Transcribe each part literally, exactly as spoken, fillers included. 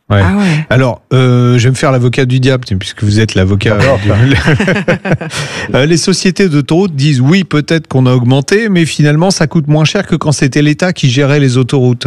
Ouais. Ah ouais. Alors, euh, je vais me faire l'avocat du diable, puisque vous êtes l'avocat. Du... euh, les sociétés d'autoroutes disent oui, peut-être qu'on a augmenté, mais finalement, ça coûte moins cher que quand c'était l'État qui gérait les autoroutes.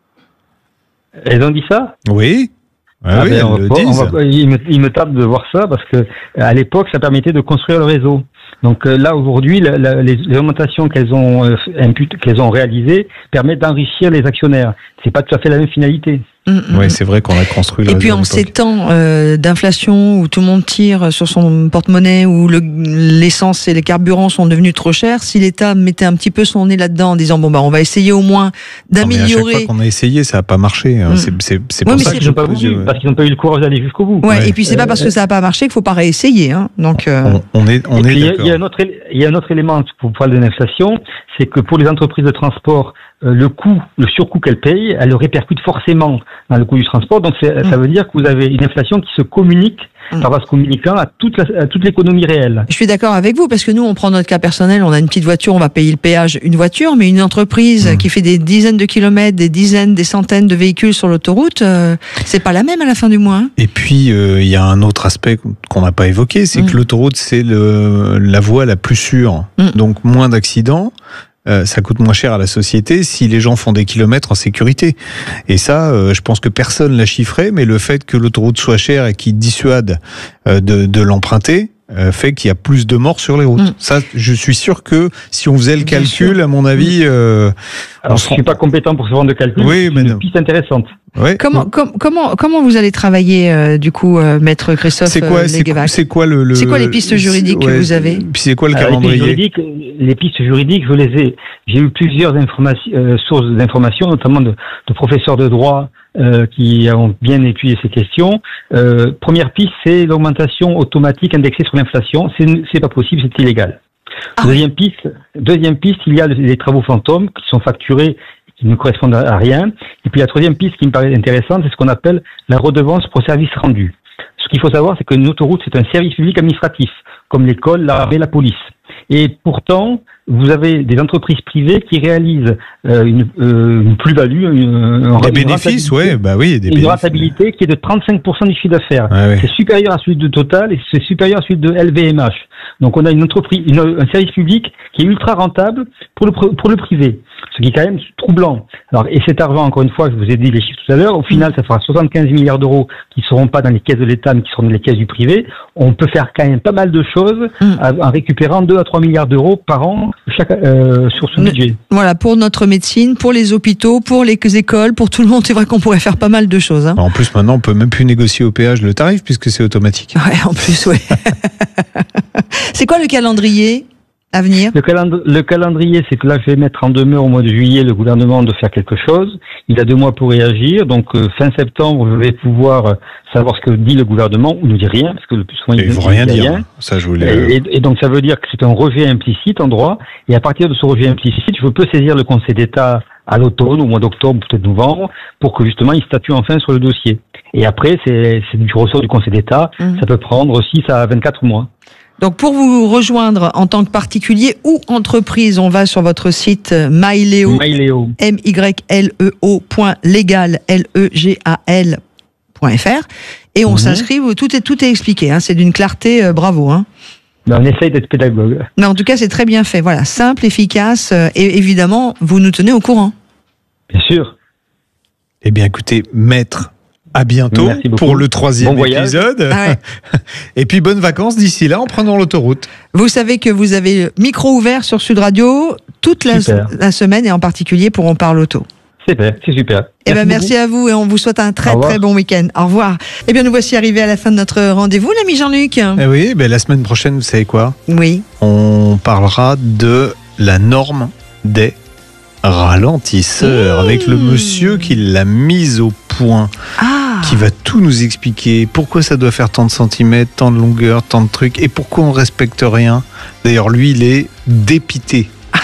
Elles ont dit ça ? Oui. Ah ah oui, ben, elles on le va, disent. on va, il, me, il me tape de voir ça parce que à l'époque, ça permettait de construire le réseau. Donc euh, là, aujourd'hui, la, la, les, les augmentations qu'elles ont euh, impute, qu'elles ont réalisées permettent d'enrichir les actionnaires. C'est pas tout à fait la même finalité. Mmh, Oui, mmh. c'est vrai qu'on a construit le Et réseau puis à en l'époque. ces temps euh, d'inflation où tout le monde tire sur son porte-monnaie, où le, l'essence et les carburants sont devenus trop chers, si l'État mettait un petit peu son nez là-dedans en disant bon bah on va essayer au moins d'améliorer. Non, mais à chaque fois qu'on a essayé, ça n'a pas marché. Hein. Mm. C'est, c'est, c'est Ouais, pour mais ça c'est- que Ils je n'ont pas pose, voulu, euh, parce qu'ils n'ont pas eu le courage d'aller jusqu'au bout. Ouais, Ouais. et puis c'est pas parce que ça n'a pas marché qu'il faut pas réessayer. Hein. Donc euh, on, on est, on Et est puis, il y a- d'accord. il y a un autre, él- il y a un autre élément pour parler de l'inflation, c'est que pour les entreprises de transport, euh, le coût, le surcoût qu'elles payent, elle le répercute forcément dans le coût du transport. Donc, c'est, Mm. ça veut dire que vous avez une inflation qui se communique Mm. par vase communicant à toute, la, à toute l'économie réelle. je suis d'accord avec vous parce que nous on prend notre cas personnel, on a une petite voiture, on va payer le péage une voiture, mais une entreprise Mm. qui fait des dizaines de kilomètres, des dizaines, des centaines de véhicules sur l'autoroute, euh, c'est pas la même à la fin du mois. Hein. Et puis, euh, il y a un autre aspect qu'on n'a pas évoqué, c'est Mm. que l'autoroute, c'est le, la voie la plus sûre. Mm. Donc, moins d'accidents. Euh, ça coûte moins cher à la société si les gens font des kilomètres en sécurité. Et ça, euh, je pense que personne l'a chiffré, mais le fait que l'autoroute soit chère et qu'il dissuade euh, de, de l'emprunter euh, fait qu'il y a plus de morts sur les routes. Mm. Ça, je suis sûr que si on faisait le Bien calcul, sûr. à mon avis... Euh, Alors, on je se ne suis rend- pas compétent pour ce genre de calcul, Oui, c'est mais une non. piste intéressante. ouais. Comment, com- comment, comment vous allez travailler euh, du coup, euh, maître Christophe C'est quoi, euh, c'est, Leguevac c'est quoi le, le- C'est quoi les pistes juridiques que ouais, vous avez? Puis c'est quoi le Alors, les, pistes calendrier? juridiques, les pistes juridiques, je les ai. J'ai eu plusieurs informations, euh, sources d'informations, notamment de, de professeurs de droit euh, qui ont bien étudié ces questions. Euh, première piste, c'est l'augmentation automatique indexée sur l'inflation. C'est, c'est pas possible, c'est illégal. Ah. Deuxième piste, deuxième piste, il y a les travaux fantômes qui sont facturés, qui ne correspondent à rien. Et puis la troisième piste qui me paraît intéressante, c'est ce qu'on appelle la redevance pour service rendu. Ce qu'il faut savoir, c'est qu'une autoroute, c'est un service public administratif, comme l'école, l'armée, la police. Et pourtant, vous avez des entreprises privées qui réalisent euh, une, euh, une plus-value, une, une Des bénéfices, rentabilité- ouais, bah oui, des une bénéfices. rentabilité qui est de trente-cinq pour cent du chiffre d'affaires. Ouais, ouais. C'est supérieur à celui de Total et c'est supérieur à celui de L V M H. Donc on a une entreprise, une, un service public qui est ultra rentable pour le, pr- pour le privé, ce qui est quand même troublant. Alors, et cet argent, encore une fois, je vous ai dit les chiffres tout à l'heure, au final, ça fera soixante-quinze milliards d'euros qui ne seront pas dans les caisses de l'État, mais qui seront dans les caisses du privé. On peut faire quand même pas mal de choses Mm. en en récupérant deux à trois milliards d'euros par an chaque, euh, sur ce Mais- budget. Voilà, pour notre médecine, pour les hôpitaux, pour les écoles, pour tout le monde, c'est vrai qu'on pourrait faire pas mal de choses. Hein. En plus, maintenant, on peut même plus négocier au péage le tarif puisque c'est automatique. Ouais, en plus, ouais. C'est quoi le calendrier à venir? Le, calend- le calendrier, c'est que là, je vais mettre en demeure au mois de juillet le gouvernement de faire quelque chose. Il a deux mois pour réagir. Donc, euh, fin septembre, je vais pouvoir euh, savoir ce que dit le gouvernement ou ne dit rien, parce que le plus souvent, Et il il faut dit rien dire. Ça, je voulais. Et, et- et donc, ça veut dire que c'est un rejet implicite en droit. Et à partir de ce rejet implicite, je peux saisir le Conseil d'État à l'automne, au mois d'octobre, peut-être novembre, pour que justement, il statue enfin sur le dossier. Et après, c'est, c'est du ressort du Conseil d'État. Mmh. Ça peut prendre six à vingt-quatre mois. Donc, pour vous rejoindre en tant que particulier ou entreprise, on va sur votre site MyLeo, Myléo. M Y L E O point légal, L E G A L point F R, et on Mhm. s'inscrit, tout est, tout est expliqué, hein, c'est d'une clarté, euh, bravo. Hein. Ben, on essaye d'être pédagogue. Mais en tout cas, c'est très bien fait, voilà, simple, efficace, euh, et évidemment, vous nous tenez au courant. Bien sûr. Eh bien, écoutez, maître, à bientôt Merci beaucoup. pour le troisième Bon voyage. épisode. Ah ouais. Et puis, bonnes vacances d'ici là en prenant l'autoroute. Vous savez que vous avez le micro ouvert sur Sud Radio toute la, Super. la semaine, et en particulier pour On parle auto. Super, c'est super. Eh ben, merci beaucoup. à vous et on vous souhaite un très Au revoir. très bon week-end. Au revoir. Eh bien, nous voici arrivés à la fin de notre rendez-vous, l'ami Jean-Luc. Eh oui, ben, la semaine prochaine, vous savez quoi? Oui. On parlera de la norme des ralentisseurs Mmh. avec le monsieur qui l'a mise au point, Ah. qui va tout nous expliquer pourquoi ça doit faire tant de centimètres, tant de longueur, tant de trucs et pourquoi on respecte rien. D'ailleurs, lui, il est dépité. Ah,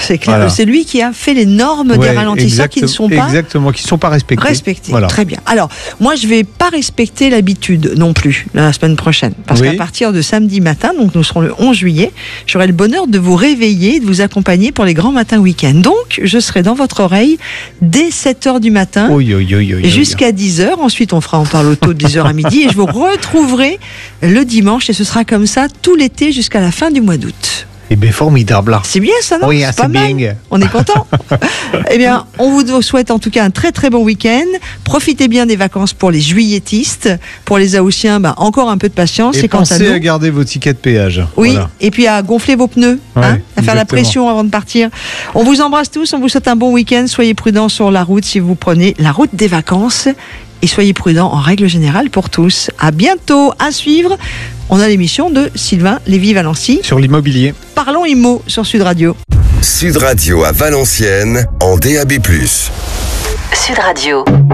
c'est clair. Voilà. C'est lui qui a fait les normes ouais, des ralentisseurs qui ne sont pas exactement, qui sont pas respectés. Respectés. Voilà. Très bien. Alors, moi, je vais pas respecter l'habitude non plus la semaine prochaine, parce oui. qu'à partir de samedi matin, donc nous serons le onze juillet, j'aurai le bonheur de vous réveiller, de vous accompagner pour les grands matins week-end. Donc, je serai dans votre oreille dès sept heures du matin oui, oui, oui, oui, jusqu'à dix heures. Ensuite, on fera en parle auto de dix heures à midi et je vous retrouverai le dimanche et ce sera comme ça tout l'été jusqu'à la fin du mois d'août. Eh bien, formidable là. C'est bien ça, non? Oui, c'est c'est pas bien. Mal. On est content. Eh bien, on vous souhaite en tout cas un très très bon week-end. Profitez bien des vacances pour les juilletistes. Pour les Haussiens, bah, encore un peu de patience. Et et pensez quant à, nous, à garder vos tickets de péage. Oui, voilà. Et puis à gonfler vos pneus, ouais, hein, à faire exactement. la pression avant de partir. On vous embrasse tous, on vous souhaite un bon week-end. Soyez prudents sur la route si vous prenez la route des vacances. Et soyez prudents en règle générale pour tous. À bientôt. À suivre, on a l'émission de Sylvain Lévy-Valency. Sur l'immobilier. Parlons Immo sur Sud Radio. Sud Radio à Valenciennes en D A B plus. Sud Radio.